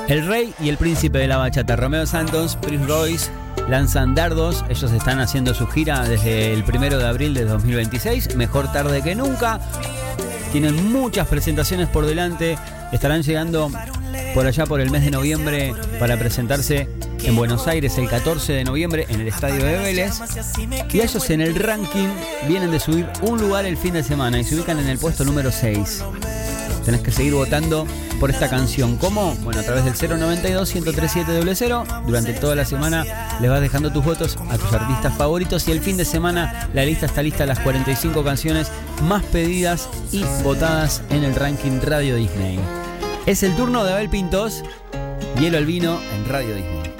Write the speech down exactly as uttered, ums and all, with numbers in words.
El Rey y el Príncipe de la Bachata, Romeo Santos, Prince Royce, lanzan Dardos. Ellos están haciendo su gira desde el primero de abril de dos mil veintiséis. Mejor tarde que nunca. Tienen muchas presentaciones por delante. Estarán llegando por allá por el mes de noviembre para presentarse en Buenos Aires el catorce de noviembre en el Estadio de Vélez. Y ellos en el ranking vienen de subir un lugar el fin de semana y se ubican en el puesto número seis. Tenés que seguir votando por esta canción. ¿Cómo? Bueno, a través del cero noventa y dos, ciento treinta y siete, cero cero. Durante toda la semana les vas dejando tus votos a tus artistas favoritos. Y el fin de semana la lista está lista, las cuarenta y cinco canciones más pedidas y votadas en el ranking Radio Disney. Es el turno de Abel Pintos, Hielo al Vino en Radio Disney.